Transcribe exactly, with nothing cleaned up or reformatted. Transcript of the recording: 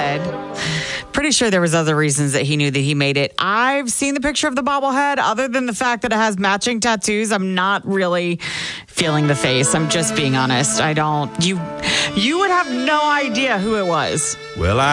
bobblehead. Pretty sure there was other reasons that he knew that he made it. I've seen the picture of the bobblehead. Other than the fact that it has matching tattoos, I'm not really feeling the face. I'm just being honest. I don't. You, you would have no idea who it was. Well, I